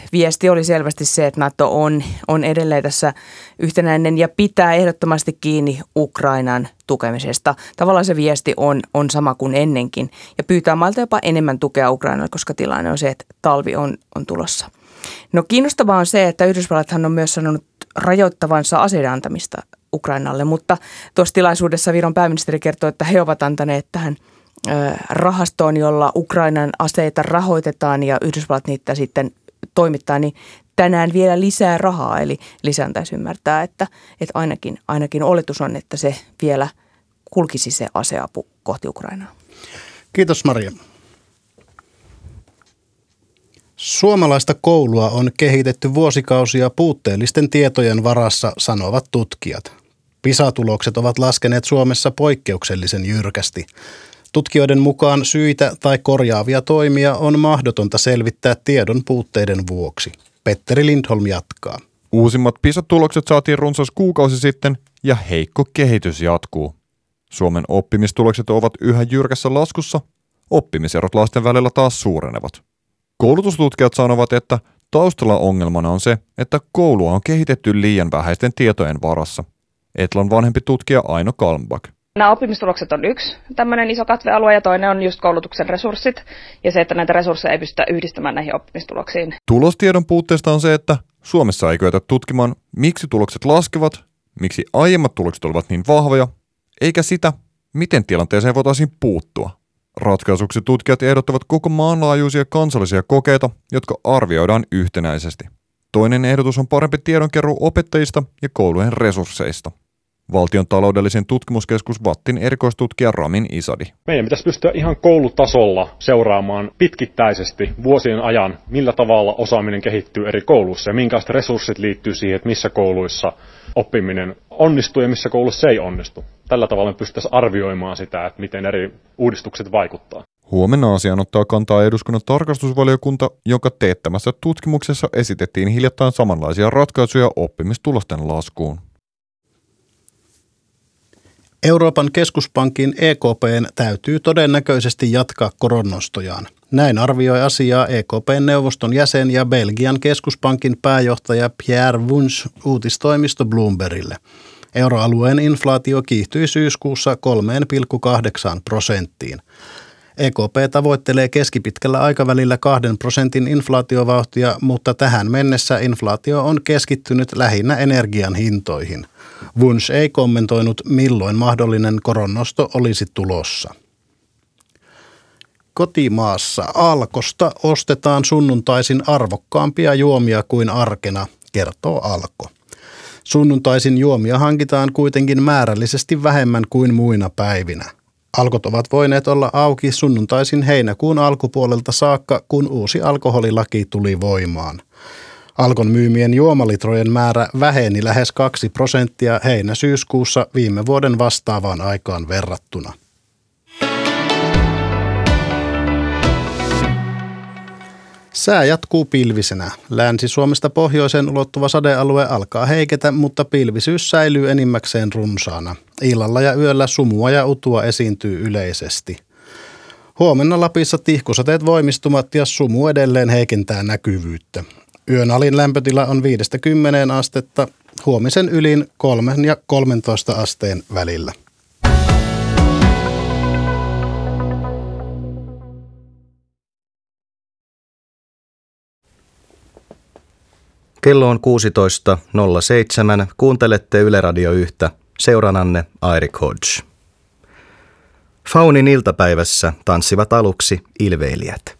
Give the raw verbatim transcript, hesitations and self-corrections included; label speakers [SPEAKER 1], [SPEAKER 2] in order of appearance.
[SPEAKER 1] viesti oli selvästi se, että NATO on, on edelleen tässä yhtenäinen ja pitää ehdottomasti kiinni Ukrainan tukemisesta. Tavallaan se viesti on, on sama kuin ennenkin ja pyytää mailta jopa enemmän tukea Ukrainalle, koska tilanne on se, että talvi on, on tulossa. No kiinnostavaa on se, että Yhdysvallathan on myös sanonut rajoittavansa aseiden antamista Ukrainalle, mutta tuossa tilaisuudessa Viron pääministeri kertoi, että he ovat antaneet tähän rahastoon, jolla Ukrainan aseita rahoitetaan ja Yhdysvallat niitä sitten toimittaa, niin tänään vielä lisää rahaa. Eli lisääntäisi ymmärtää, että, että ainakin, ainakin oletus on, että se vielä kulkisi se aseapu kohti Ukrainaa.
[SPEAKER 2] Kiitos Maria. Suomalaista koulua on kehitetty vuosikausia puutteellisten tietojen varassa, sanovat tutkijat. PISA-tulokset ovat laskeneet Suomessa poikkeuksellisen jyrkästi. Tutkijoiden mukaan syitä tai korjaavia toimia on mahdotonta selvittää tiedon puutteiden vuoksi. Petteri Lindholm jatkaa.
[SPEAKER 3] Uusimmat PISA-tulokset saatiin runsas kuukausi sitten ja heikko kehitys jatkuu. Suomen oppimistulokset ovat yhä jyrkässä laskussa, oppimiserot lasten välillä taas suurenevat. Koulutustutkijat sanovat, että taustalla ongelmana on se, että koulua on kehitetty liian vähäisten tietojen varassa. Etlan vanhempi tutkija Aino Kalmbak.
[SPEAKER 4] Nämä oppimistulokset on yksi tämmöinen iso katvealue ja toinen on just koulutuksen resurssit ja se, että näitä resursseja ei pystytä yhdistämään näihin oppimistuloksiin.
[SPEAKER 3] Tulostiedon puutteesta on se, että Suomessa ei kyetä tutkimaan, miksi tulokset laskevat, miksi aiemmat tulokset olivat niin vahvoja, eikä sitä, miten tilanteeseen voitaisiin puuttua. Ratkaisuksi tutkijat ehdottavat koko maanlaajuisia kansallisia kokeita, jotka arvioidaan yhtenäisesti. Toinen ehdotus on parempi tiedonkeruu opettajista ja koulujen resursseista. Valtion taloudellisen tutkimuskeskus VATTin erikoistutkija Ramin Isadi.
[SPEAKER 5] Meidän pitäisi pystyä ihan koulutasolla seuraamaan pitkittäisesti vuosien ajan, millä tavalla osaaminen kehittyy eri kouluissa ja minkälaiset resurssit liittyy siihen, että missä kouluissa oppiminen onnistuu ja missä kouluissa se ei onnistu. Tällä tavalla me pystyttäisiin arvioimaan sitä, että miten eri uudistukset vaikuttaa.
[SPEAKER 3] Huomenna asiaan ottaa kantaa eduskunnan tarkastusvaliokunta, jonka teettämässä tutkimuksessa esitettiin hiljattain samanlaisia ratkaisuja oppimistulosten laskuun.
[SPEAKER 2] Euroopan keskuspankin E K P:n täytyy todennäköisesti jatkaa koronnostojaan. Näin arvioi asiaa E K P:n neuvoston jäsen ja Belgian keskuspankin pääjohtaja Pierre Wunsch uutistoimisto Bloombergille. Euroalueen inflaatio kiihtyi syyskuussa kolme pilkku kahdeksan prosenttiin. E K P tavoittelee keskipitkällä aikavälillä kahden prosentin inflaatiovauhtia, mutta tähän mennessä inflaatio on keskittynyt lähinnä energian hintoihin. Wunsch ei kommentoinut, milloin mahdollinen koronnosto olisi tulossa. Kotimaassa Alkosta ostetaan sunnuntaisin arvokkaampia juomia kuin arkena, kertoo Alko. Sunnuntaisin juomia hankitaan kuitenkin määrällisesti vähemmän kuin muina päivinä. Alkot ovat voineet olla auki sunnuntaisin heinäkuun alkupuolelta saakka, kun uusi alkoholilaki tuli voimaan. Alkon myymien juomalitrojen määrä väheni lähes kaksi prosenttia heinä-syyskuussa viime vuoden vastaavaan aikaan verrattuna. Sää jatkuu pilvisenä. Länsi-Suomesta pohjoiseen ulottuva sadealue alkaa heiketä, mutta pilvisyys säilyy enimmäkseen runsaana. Illalla ja yöllä sumua ja utua esiintyy yleisesti. Huomenna Lapissa tihkusateet voimistumat ja sumu edelleen heikentää näkyvyyttä. Yön alin lämpötila on viidestä kymmeneen astetta, huomisen ylin kolmen ja kolmentoista asteen välillä.
[SPEAKER 6] Kello on kuusitoista nolla seitsemän. Kuuntelette Yle Radio yhtä. Seurananne Eirik Hodge. Faunin iltapäivässä tanssivat aluksi ilveilijät.